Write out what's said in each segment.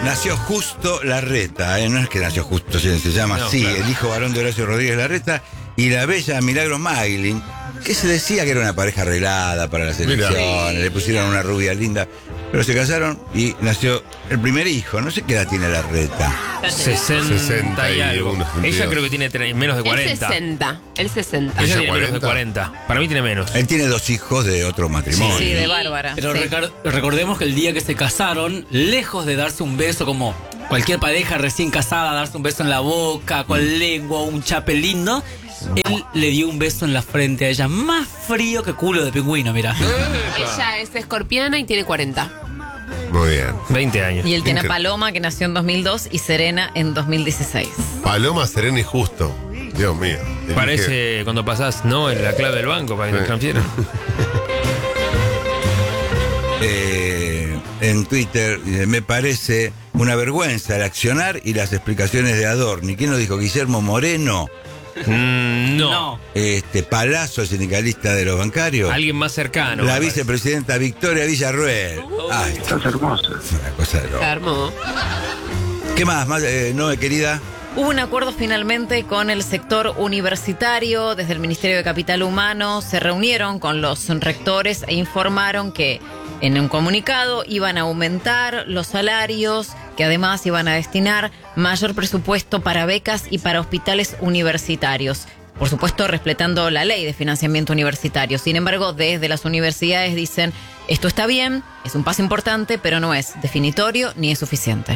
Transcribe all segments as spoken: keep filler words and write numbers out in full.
nació Justo Larreta, ¿eh? No es que nació Justo, se, se llama No, así, claro. el hijo varón de Horacio Rodríguez Larreta y la bella Milagro Maglin, que se decía que era una pareja arreglada para las elecciones, le pusieron una rubia linda, pero se casaron y nació el primer hijo. No sé qué edad tiene Larreta. sesenta y algo. sesenta y uno, Ella creo que tiene tre- menos de El cuarenta. sesenta. El sesenta. Ella ¿Ella tiene menos de cuarenta? cuarenta. Para mí tiene menos. Él tiene dos hijos de otro matrimonio. Sí, de Bárbara. Pero sí. recar- recordemos que el día que se casaron, lejos de darse un beso como cualquier pareja recién casada, darse un beso en la boca, con lengua, un chape lindo, él le dio un beso en la frente a ella, más frío que culo de pingüino, mira. Ella es escorpiana y tiene cuarenta. Muy bien. veinte años. Y él tiene a Incre- Paloma, que nació en dos mil dos, y Serena en dos mil dieciséis. Paloma, Serena y Justo. Dios mío. Elige- Parece cuando pasás, ¿no? En la clave del banco para que nos Sí. transfieran. Eh, en Twitter eh, me parece una vergüenza el accionar y las explicaciones de Adorni. ¿Quién lo dijo? Guillermo Moreno, Mm, no. No. este Palazzo, sindicalista de los bancarios. Alguien más cercano. La me parece. vicepresidenta Victoria Villarruel. Ay, Estás hermosa. es una cosa de loco. Se armó. ¿Qué más? más eh, no, querida. Hubo un acuerdo finalmente con el sector universitario. Desde el Ministerio de Capital Humano se reunieron con los rectores e informaron que en un comunicado iban a aumentar los salarios, que además iban a destinar mayor presupuesto para becas y para hospitales universitarios. Por supuesto, respetando la ley de financiamiento universitario. Sin embargo, desde las universidades dicen, esto está bien, es un paso importante, pero no es definitorio ni es suficiente.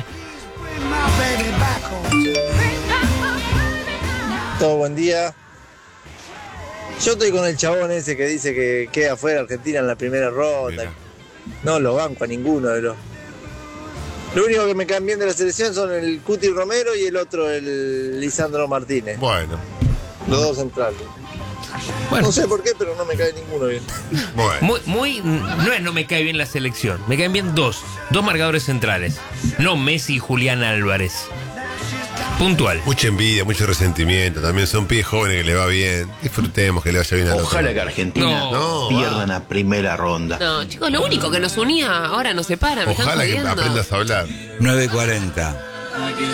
Todo buen día. Yo estoy con el chabón ese que dice que queda fuera Argentina en la primera ronda. Mira. No lo banco a ninguno de los. Lo único que me caen bien de la selección son el Cuti Romero y el otro, el Lisandro Martínez. Bueno, Los dos centrales. Bueno, No sé por qué, pero no me cae ninguno bien. bueno. muy, muy. No es no me cae bien la selección. Me caen bien dos. Dos marcadores centrales. No Messi y Julián Álvarez. Puntual. Mucha envidia, mucho resentimiento. También son pibes jóvenes que le va bien. Disfrutemos que le vaya bien a Ojalá que Argentina No, pierdan a primera ronda. No, chicos, lo único que nos unía ahora nos separa. Me están Ojalá que jodiendo. aprendas a hablar. nueve cuarenta.